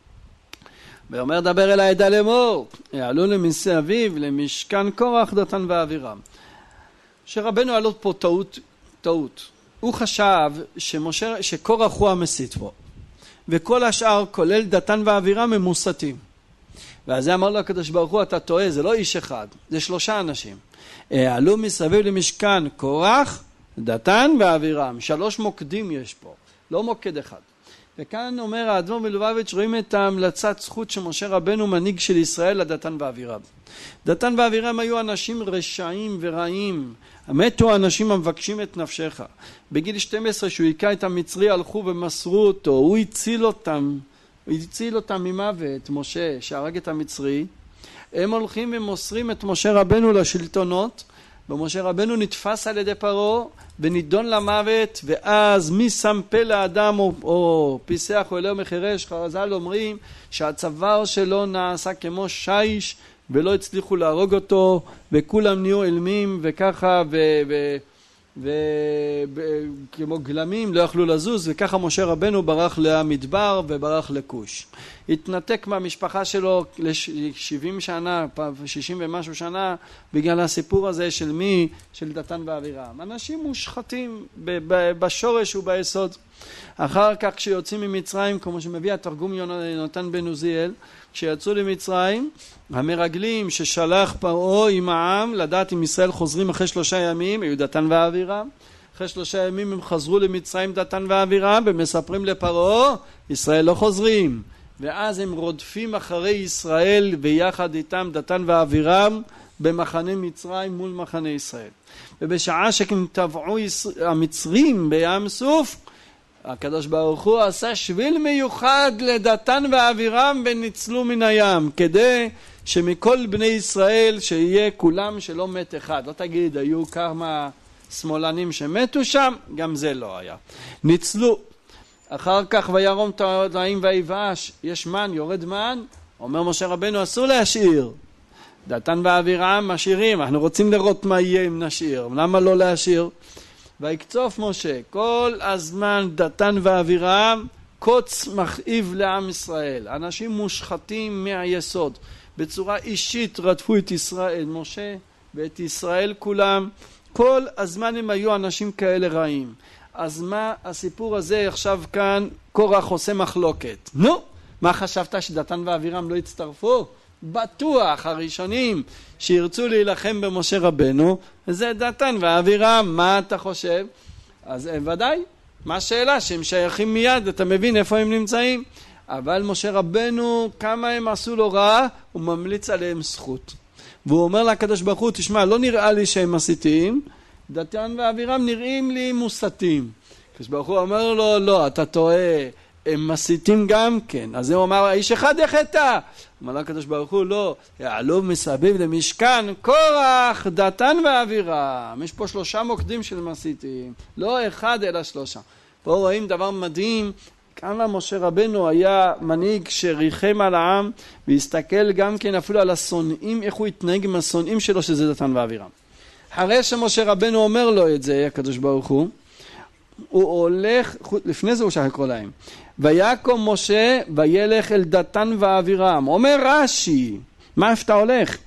ואומר דבר אל העדה לאמור, העלו למסביב למשכן קורח דתן ואבירם. שרבנו עלו פה טעות, טעות. הוא חשב שמשה, שקורח הוא המסית פה, וכל השאר כולל דתן ואבירם הם מוסתים. ואז זה אמר לו הקדוש ברוך הוא, אתה טועה, זה לא איש אחד, זה שלושה אנשים. העלו מסביב למשכן קורח, דתן ואבירם, שלוש מוקדים יש פה, לא מוקד אחד. וכאן אומר האדמו"ר מלובביץ' רואים את ההמלצת זכות שמשה רבנו מנהיג של ישראל לדתן ואבירם. דתן ואבירם היו אנשים רשעים ורעים, מתו אנשים המבקשים את נפשך. בגיל שתים עשרה שהוא היכה את המצרי הלכו ומסרו אותו, הוא הציל אותם, הוא הציל אותם ממוות, משה שהרג את המצרי. הם הולכים ומוסרים את משה רבנו לשלטונות, ומשה רבנו נתפס על ידי פרעה ונידון למוות, ואז מי שם פה לאדם או, או פיסח או אלוה מחרש, חז"ל אומרים שהצוואר שלו נעשה כמו שיש ולא הצליחו להרוג אותו, וכולם נהיו אילמים וככה ו... ו וכמו גלמים לא יכלו לזוז, וככה משה רבנו ברח למדבר וברח לכוש. התנתק מהמשפחה שלו ל-שבעים שנה, שישים ומשהו שנה, בגלל הסיפור הזה של מי? של דתן ואבירם. אנשים מושחתים בשורש וביסוד. אחר כך כשיוצאים ממצרים, כמו שמביא התרגום יונתן בן עוזיאל, כשיצאו למצרים, המרגלים ששלח פרעה עם העם לדעת אם ישראל חוזרים אחרי שלושה ימים, היו דתן ואבירם. אחרי שלושה ימים הם חזרו למצרים דתן ואבירם ומספרים לפרעה, ישראל לא חוזרים. ואז הם רודפים אחרי ישראל ויחד איתם דתן ואבירם במחנה מצרים מול מחנה ישראל. ובשעה שטבעו המצרים בים סוף, הקדוש ברוך הוא עשה שביל מיוחד לדתן ואבירם וניצלו מן הים, כדי שמכל בני ישראל שיהיה כולם שלא מת אחד. לא תגיד היו כמה שמאלנים שמתו שם, גם זה לא היה. ניצלו. אחר כך וירום תולעים ויבש, יש מן, יורד מן, אומר משה רבנו אסור להשאיר. דתן ואבירם משאירים, אנחנו רוצים לראות מה יהיה אם נשאיר, למה לא להשאיר? ויקצוף משה כל הזמן דתן ואבירם קוץ מכאיב לעם ישראל. אנשים מושחתים מהיסוד, בצורה אישית רדפו את ישראל, משה ואת ישראל כולם, כל הזמן הם היו אנשים כאלה רעים. אז מה הסיפור הזה עכשיו כאן? קורח עושה מחלוקת. נו, מה חשבת שדתן ואבירם לא הצטרפו? בטוח הראשונים שירצו להילחם במשה רבנו זה דתן ואבירם. מה אתה חושב? אז ודאי, מה השאלה? שהם שייכים מיד, אתה מבין איפה הם נמצאים. אבל משה רבנו כמה הם עשו לו רע, הוא ממליץ עליהם זכות, והוא אומר לקדוש ברוך הוא, תשמע, לא נראה לי שהם מסיתים, דתן ואבירם נראים לי מוסתים. הקדוש ברוך הוא אומר לו, לא, אתה טועה, הם מסיתים גם כן. אז הוא אמר, האיש אחד יחטא. אמר לקדוש ברוך הוא, לא, יעלו מסביב למשכן קורח, דתן ואבירם. יש פה שלושה מוקדים של מסיתים, לא אחד אלא שלושה. פה רואים דבר מדהים, כמה משה רבנו היה מנהיג שריחם על העם, והסתכל גם כן אפילו על השונאים, איך הוא התנהג עם השונאים שלו, שזה דתן ואבירם. אחרי שמשה רבנו אומר לו את זה, הקדוש ברוך הוא, הוא הולך, לפני זה הוא שייך לקרוא להם, ויקום משה וילך אל דתן ואבירם. אומר רש"י, מה איפה אתה הולך?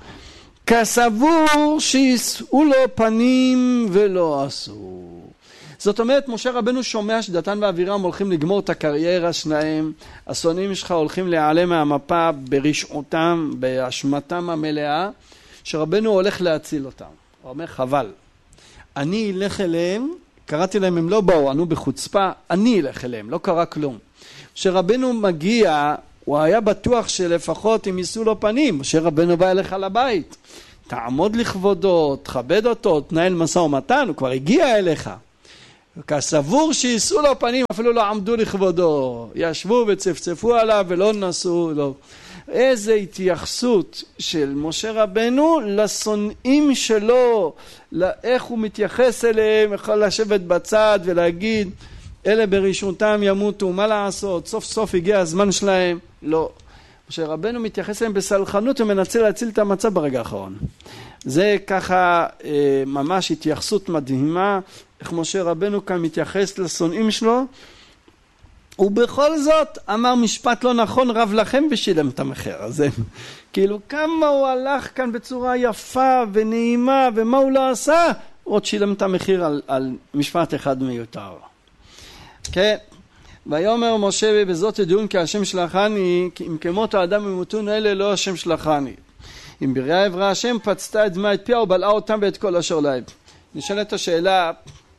כסבור שישאו לו פנים ולא עשו. זאת אומרת, משה רבנו שומע שדתן ואבירם הולכים לגמור את הקריירה שלהם, השונאים שלך הולכים להיעלם מהמפה ברשעותם, באשמתם המלאה, שרבנו הולך להציל אותם. הוא אומר חבל, אני אלך אליהם, קראתי להם, הם לא באו, ענו בחוצפה, אני אלך אליהם, לא קרה כלום. כשרבנו מגיע, הוא היה בטוח שלפחות אם יישאו לו פנים, כשרבנו בא אליך לבית, תעמוד לכבודו, תכבד אותו, תנהל משא ומתן, הוא כבר הגיע אליך. כסבור שיישאו לו פנים, אפילו לא עמדו לכבודו, ישבו וצפצפו עליו ולא נסו, לא. איזה התייחסות של משה רבנו לשונאים שלו, לאיך הוא מתייחס אליהם, יכול לשבת בצד ולהגיד, אלה בראשונתם ימותו, מה לעשות, סוף סוף הגיע הזמן שלהם, לא. משה רבנו מתייחס אליהם בסלחנות ומנסה להציל את המצב ברגע האחרון. זה ככה אה, ממש התייחסות מדהימה, איך משה רבנו כאן מתייחס לשונאים שלו, ובכל זאת אמר משפט לא נכון, רב לכם ושילם את המחיר. אז כאילו כמה הוא הלך כאן בצורה יפה ונעימה, ומה הוא לא עשה, עוד שילם את המחיר על, על משפט אחד מיותר. כן, ויאמר משה בזאת ידעון כי השם שלחני, כי אם כמות האדם ימותון אלה לא השם שלחני. אם בריאה עברה השם פצתה את דמעה את פיה ובלעה אותם ואת כל אשר להם. נשאלת השאלה,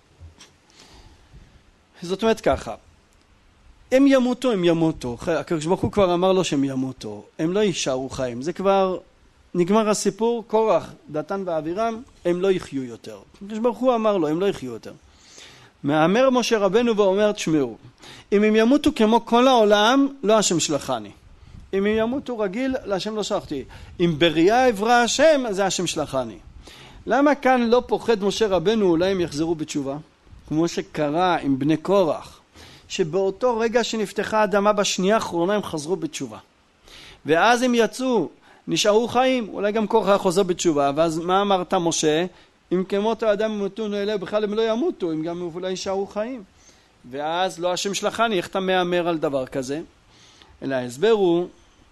זאת אומרת ככה, הם ימותו, הם ימותו. הקדוש ברוך הוא כבר אמר לו שהם ימותו. הם לא יישארו חיים. זה כבר נגמר הסיפור. קורח, דתן ואבירם, הם לא יחיו יותר. הקדוש ברוך הוא אמר לו, הם לא יחיו יותר. מאמר משה רבנו ואומר, תשמעו, אם הם ימותו כמו כל העולם, לא השם שלחני. אם הם ימותו רגיל, להשם לא שלחתי. אם בריאה עברה השם, זה השם שלחני. למה כאן לא פוחד משה רבנו, אולי הם יחזרו בתשובה? כמו שקרה עם בני קורח. שבאותו רגע שנפתחה האדמה בשנייה האחרונה הם חזרו בתשובה. ואז הם יצאו, נשארו חיים, אולי גם קורח היה חוזר בתשובה, ואז מה אמרת משה? אם כמות האדם ימותון אלה, בכלל הם לא ימותו, הם גם אולי יישארו חיים. ואז לא השם שלחני, איך אתה מאמר על דבר כזה? אלא ההסבר הוא,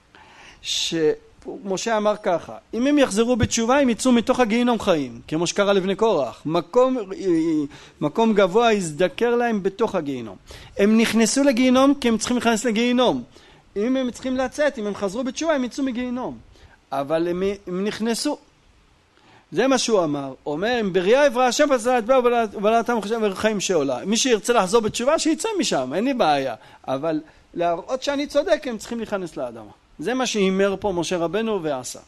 שמשה אמר ככה, אם הם יחזרו בתשובה, הם יצאו מתוך הגיהינום חיים, כמו שקרה לבני קורח. מקום, מקום גבוה יזדקר להם בתוך הגיהינום. הם נכנסו לגיהינום כי הם צריכים להיכנס לגיהינום. אם הם צריכים לצאת, אם הם חזרו בתשובה, הם יצאו מגיהינום. אבל הם, הם נכנסו. זה מה שהוא אמר. הוא אומר, אם בריאה עברה השם פצתה את בה ובלעתם חיים שעולה. מי שירצה לחזור בתשובה, שיצא משם, אין לי בעיה. אבל להראות שאני צודק, הם צריכים להיכנס לאדמה. זה מה שהימר פה משה רבנו ועשה.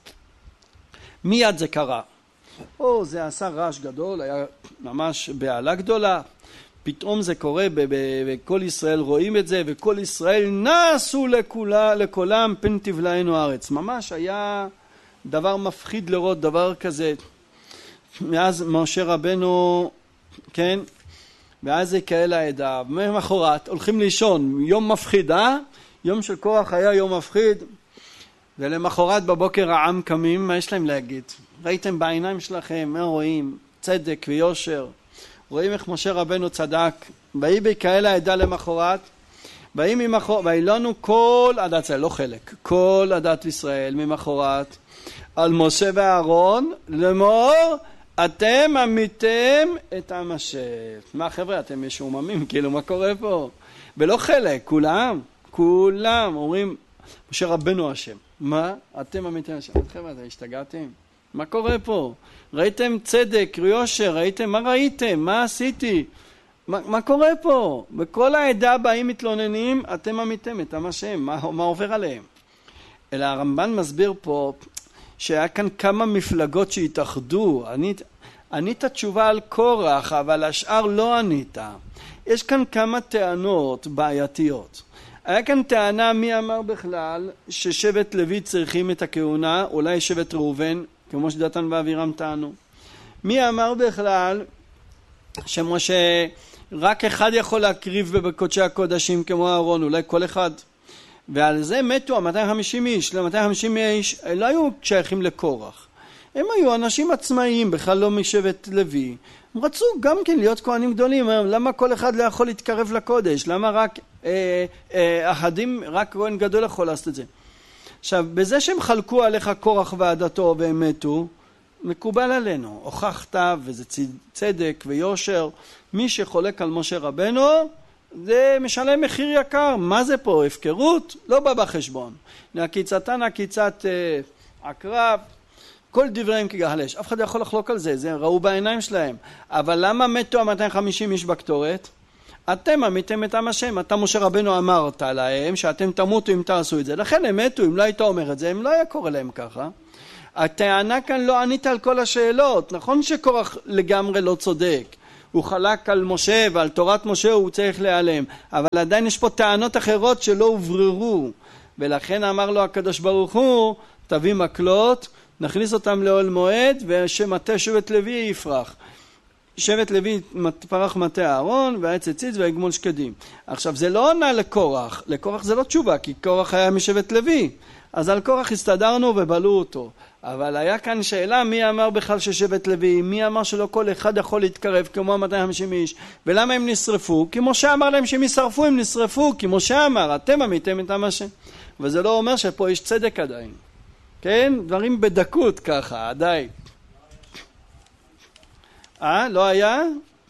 מיד זה קרה. או, זה עשה רעש גדול, היה ממש בעלה גדולה. פתאום זה קורה, וכל ישראל רואים את זה, וכל ישראל נסו לכולה, לכולם פן תבלענו הארץ. ממש היה דבר מפחיד לראות דבר כזה. מאז משה רבנו, כן, ואז זה כאלה העדה. ממחרת הולכים לישון, יום מפחיד, אה? יום של קורח היה יום מפחיד. ולמחרת בבוקר העם קמים, מה יש להם להגיד? ראיתם בעיניים שלכם, מה רואים? צדק ויושר. רואים איך משה רבנו צדק. ויהי בכאלה העדה למחרת. ויהי ממחרת, ויהי לנו כל עדת ישראל, לא חלק, כל עדת ישראל ממחרת. על משה ואהרון לאמור, אתם עמיתם את עם השם. מה חבר'ה, אתם משוממים, כאילו מה קורה פה? ולא חלק, כולם, כולם אומרים, משה רבנו השם. מה? אתם עמיתם השם. חבר'ה, אתם השתגעתם? מה קורה פה? ראיתם צדק, יושר, ראיתם? מה ראיתם? מה עשיתי? מה, מה קורה פה? בכל העדה באים מתלוננים, אתם עמיתם את עם השם. מה, מה עובר עליהם? אלא הרמב"ן מסביר פה, שהיה כאן כמה מפלגות שהתאחדו. ענית, ענית תשובה על קורח, אבל השאר לא ענית. יש כאן כמה טענות בעייתיות. היה כאן טענה, מי אמר בכלל, ששבט לוי צריכים את הכהונה, אולי שבט ראובן, כמו שדתן ואבירם טענו. מי אמר בכלל, שמשה רק אחד יכול להקריב בקודשי הקודשים כמו אהרון, אולי כל אחד. ועל זה מתו מאתיים וחמישים איש, ל-מאתיים וחמישים איש לא היו שייכים לקורח. הם היו אנשים עצמאיים, בכלל לא משבט לוי. הם רצו גם כן להיות כהנים גדולים. למה כל אחד לא יכול להתקרב לקודש? למה רק אה, אה, אחדים, רק כהן גדול יכול לעשות את זה? עכשיו, בזה שהם חלקו עליך קורח ועדתו והם מתו, מקובל עלינו. הוכחת, וזה צדק ויושר. מי שחולק על משה רבנו, זה משלם מחיר יקר. מה זה פה? הפקרות? לא בא בחשבון. נקיצתן עקיצת אה, עקרב, כל דבריהם כגחל אש. אף אחד לא יכול לחלוק על זה, זה ראו בעיניים שלהם. אבל למה מתו מאתיים וחמישים איש בקטורת? אתם עמיתם את עם השם. אתה משה רבנו אמרת להם שאתם תמותו אם תעשו את זה. לכן הם מתו, אם לא היית אומר את זה, הם לא היה קורא להם ככה. הטענה כאן לא ענית על כל השאלות. נכון שקורח לגמרי לא צודק. הוא חלק על משה ועל תורת משה הוא צריך להיעלם. אבל עדיין יש פה טענות אחרות שלא הובררו. ולכן אמר לו הקדוש ברוך הוא, תביא מקלות, נכניס אותם לאוהל מועד, ושמטה שבט לוי יפרח. שבט לוי פרח מטה אהרון, והעץ הציץ והגמול שקדים. עכשיו זה לא עונה לקורח, לקורח זה לא תשובה, כי קורח היה משבט לוי. אז על קורח הסתדרנו ובלו אותו. אבל היה כאן שאלה מי אמר בכלל ששבט לוי, מי אמר שלא כל אחד יכול להתקרב כמו מאתיים וחמישים איש, ולמה הם נשרפו? כי משה אמר להם שהם ישרפו, הם נשרפו, כי משה אמר, אתם עמיתם את עם השם. וזה לא אומר שפה יש צדק עדיין. כן? דברים בדקות ככה, עדיין. אה? לא היה?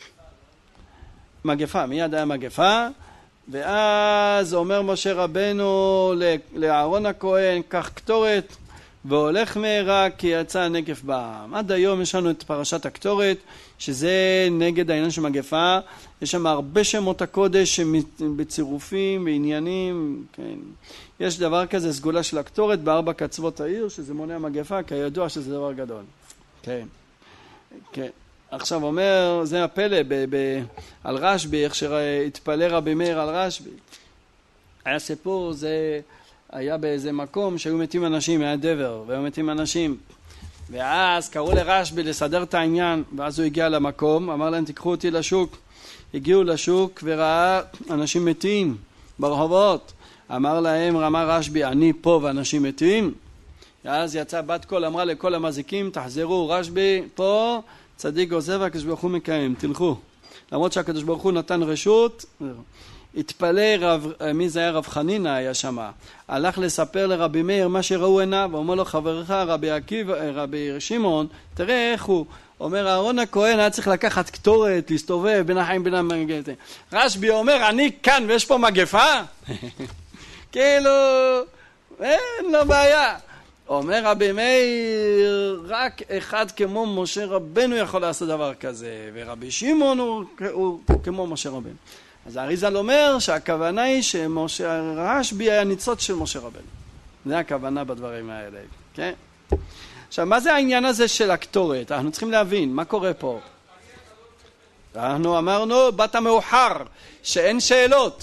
מגפה, מיד היה מגפה, ואז אומר משה רבנו לאהרון הכהן, קח קטורת, והולך מהרה כי יצא נגף בעם. עד היום יש לנו את פרשת הקטורת, שזה נגד העניין של מגפה. יש שם הרבה שמות הקודש בצירופים, בעניינים, כן. יש דבר כזה, סגולה של הקטורת בארבע קצוות העיר, שזה מונע מגפה, כידוע שזה דבר גדול. כן. כן. עכשיו אומר, זה הפלא ב- ב- על רשב"י, איך שהתפלא רבי מאיר על רשב"י. היה סיפור, זה היה באיזה מקום שהיו מתים אנשים, היה דבר, והיו מתים אנשים. ואז קראו לרשב"י לסדר את העניין, ואז הוא הגיע למקום, אמר להם תיקחו אותי לשוק. הגיעו לשוק וראה אנשים מתים ברחובות. אמר להם, רמה רשב"י, אני פה ואנשים מתים. ואז יצא בת קול, אמרה לכל המזיקים, תחזרו, רשב"י פה, צדיק עוזב, הקדוש ברוך הוא מקיים, תלכו. למרות שהקדוש ברוך הוא נתן רשות, התפלא רב, מי זה היה? רב חנינה היה שמה. הלך לספר לרבי מאיר מה שראו עיניו, ואומר לו חברך רבי עקיבא, רבי שמעון, תראה איך הוא. אומר אהרון הכהן היה צריך לקחת קטורת, להסתובב בין החיים בין המגפה. רשב"י אומר, אני כאן ויש פה מגפה? כאילו, אין לו בעיה. אומר רבי מאיר, רק אחד כמו משה רבנו יכול לעשות דבר כזה, ורבי שמעון הוא, הוא כמו משה רבנו. אז האריז"ל אומר שהכוונה היא שמשה רשב"י היה ניצוץ של משה רבנו. זה הכוונה בדברים האלה, כן? עכשיו, מה זה העניין הזה של הקטורת? אנחנו צריכים להבין, מה קורה פה? אנחנו אמרנו, באת מאוחר, שאין שאלות.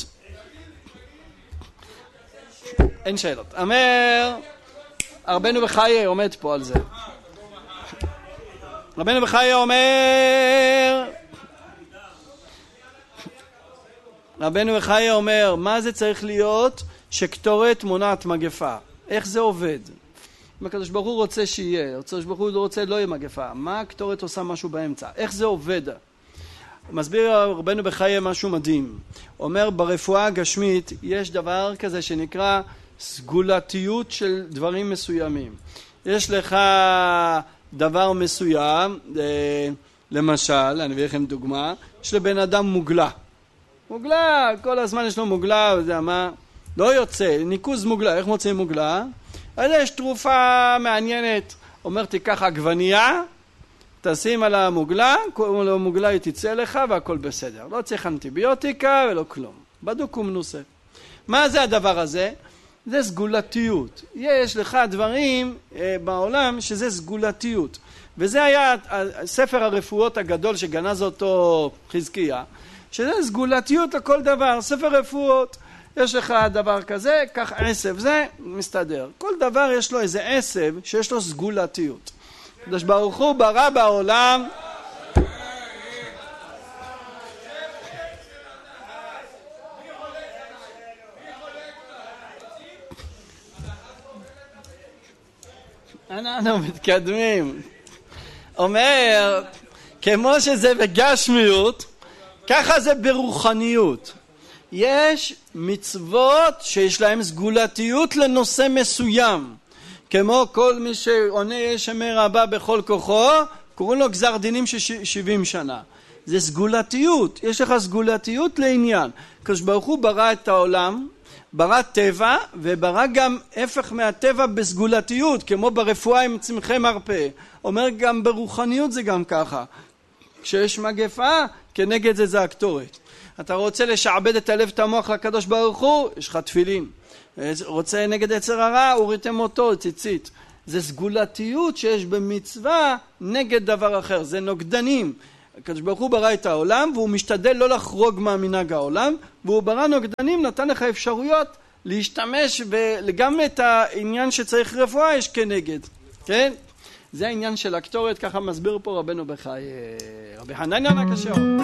אין שאלות. אומר, רבנו בחיי עומד פה על זה. רבנו בחיי אומר, רבנו בחיי אומר, מה זה צריך להיות שקטורת מונעת מגפה? איך זה עובד? אם הקדוש ברוך הוא רוצה שיהיה, הקדוש ברוך הוא לא רוצה לא יהיה מגפה, מה הקטורת עושה משהו באמצע? איך זה עובד? מסביר רבנו בחיי משהו מדהים. אומר, ברפואה הגשמית יש דבר כזה שנקרא סגולתיות של דברים מסוימים. יש לך דבר מסוים, למשל, אני אביא לכם דוגמה, יש לבן אדם מוגלה. מוגלה, כל הזמן יש לו מוגלה, וזה מה? לא יוצא, ניקוז מוגלה, איך מוצאים מוגלה? אז יש תרופה מעניינת, אומר תיקח עגבנייה, תשים על המוגלה, כל המוגלה היא תצא לך והכל בסדר. לא צריך אנטיביוטיקה ולא כלום. בדוק ומנוסה. מה זה הדבר הזה? זה סגולתיות. יש לך דברים אה, בעולם שזה סגולתיות. וזה היה ספר הרפואות הגדול שגנז אותו חזקיה, שזה סגולתיות לכל דבר, ספר רפואות. יש לך דבר כזה, כך עשב, זה מסתדר. כל דבר יש לו איזה עשב שיש לו סגולתיות. הקדוש ברוך הוא ברא בעולם אנחנו מתקדמים. אומר, כמו שזה בגשמיות, ככה זה ברוחניות. יש מצוות שיש להם סגולתיות לנושא מסוים. כמו כל מי שעונה יש אמר הבא בכל כוחו, קוראים לו גזר דינים של שבעים שנה. זה סגולתיות, יש לך סגולתיות לעניין. הקדוש ברוך הוא ברא את העולם, ברא טבע, וברא גם הפך מהטבע בסגולתיות, כמו ברפואה עם צמחי מרפא. אומר גם ברוחניות זה גם ככה. כשיש מגפה, כנגד זה זה הקטורת. אתה רוצה לשעבד את הלב, את המוח לקדוש ברוך הוא, יש לך תפילין. רוצה נגד יצר הרע, הוריתם אותו, ציצית. זה סגולתיות שיש במצווה נגד דבר אחר, זה נוגדנים. הקדוש ברוך הוא ברא את העולם, והוא משתדל לא לחרוג מהמנהג העולם, והוא ברא נוגדנים, נתן לך אפשרויות להשתמש, וגם את העניין שצריך רפואה יש כנגד. כן? זה העניין של הקטורת, ככה מסביר פה רבנו בחיי, רבי חנניה הקשה.